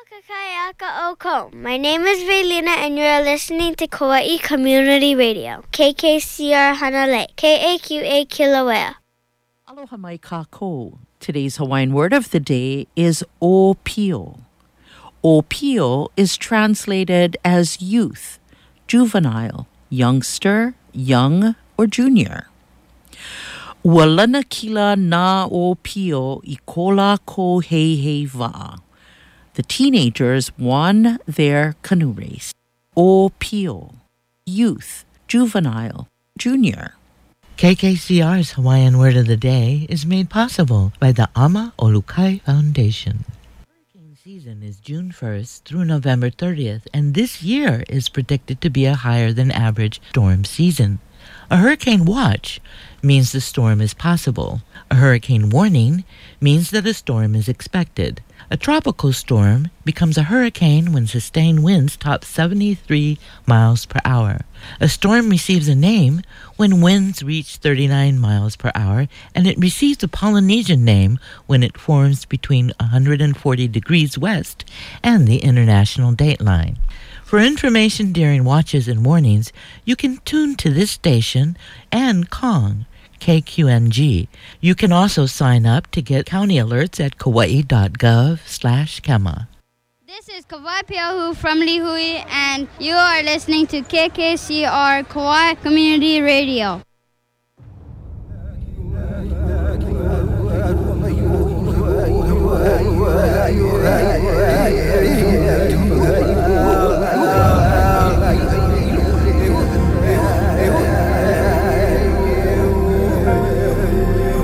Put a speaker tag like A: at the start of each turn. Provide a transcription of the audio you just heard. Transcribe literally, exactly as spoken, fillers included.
A: kakayaka oko. My name is Vaylina and you are listening to Kauai Community Radio. K K C R Hanalei. K A Q A Kilauea.
B: Aloha mai kako. Today's Hawaiian word of the day is opio. Opio is translated as youth, juvenile, youngster, young, or junior. Walana kila na opio I kola ko hei hei wa'a. The teenagers won their canoe race. Opio, youth, juvenile, junior.
C: K K C R's Hawaiian Word of the Day is made possible by the Ama Olukai Foundation. Hurricane season is June first through November thirtieth, and this year is predicted to be a higher than average storm season. A hurricane watch means the storm is possible. A hurricane warning means that a storm is expected. A tropical storm becomes a hurricane when sustained winds top seventy-three miles per hour. A storm receives a name when winds reach thirty-nine miles per hour, and it receives a Polynesian name when it forms between one hundred forty degrees west and the international dateline. For information during watches and warnings, you can tune to this station and Kong, K Q N G. You can also sign up to get county alerts at kauai.gov slash kema.
D: This is Kawai Piahu from Lihui, and you are listening to K K C R Kauai Community Radio.